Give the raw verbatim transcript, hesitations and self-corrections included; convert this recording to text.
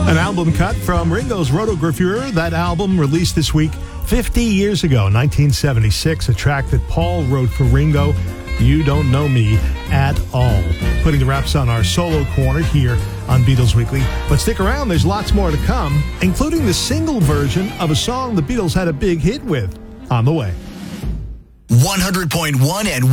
An album cut from Ringo's Rotogravure. That album released this week fifty years ago, nineteen seventy-six, a track that Paul wrote for Ringo, You Don't Know Me at All. Putting the wraps on our solo corner here on Beatles Weekly. But stick around, there's lots more to come, including the single version of a song the Beatles had a big hit with on the way. one hundred point one and